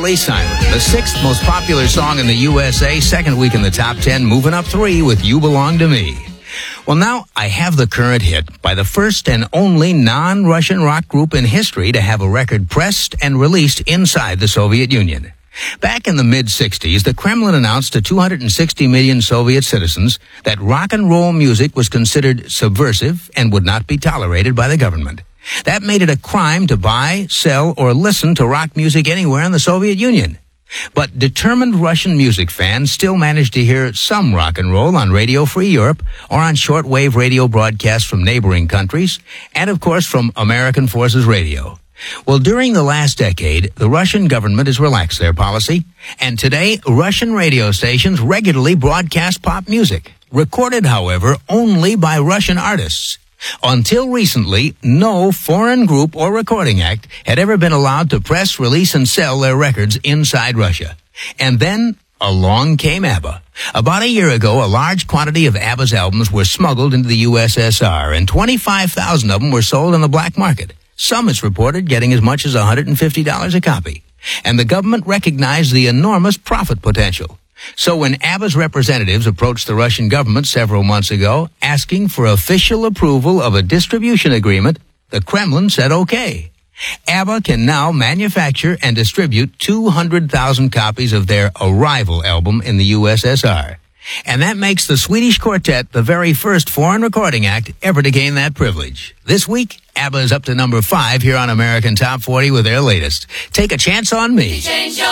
Kelly Simon, the sixth most popular song in the USA, second week in the top 10, moving up 3 with You Belong to Me. Well, now I have the current hit by the first and only non-Russian rock group in history to have a record pressed and released inside the Soviet Union. Back in the mid-'60s, the Kremlin announced to 260 million Soviet citizens that rock and roll music was considered subversive and would not be tolerated by the government. That made it a crime to buy, sell, or listen to rock music anywhere in the Soviet Union. But determined Russian music fans still managed to hear some rock and roll on Radio Free Europe or on shortwave radio broadcasts from neighboring countries, and of course from American Forces Radio. Well, during the last decade, the Russian government has relaxed their policy, and today Russian radio stations regularly broadcast pop music, recorded, however, only by Russian artists. Until recently, no foreign group or recording act had ever been allowed to press, release, and sell their records inside Russia. And then along came ABBA. About a year ago, a large quantity of ABBA's albums were smuggled into the USSR, and 25,000 of them were sold on the black market. Some, it's reported, getting as much as $150 a copy. And the government recognized the enormous profit potential. So when ABBA's representatives approached the Russian government several months ago asking for official approval of a distribution agreement, the Kremlin said okay. ABBA can now manufacture and distribute 200,000 copies of their Arrival album in the USSR. And that makes the Swedish quartet the very first foreign recording act ever to gain that privilege. This week, ABBA is up to number 5 here on American Top 40 with their latest, Take a Chance on Me.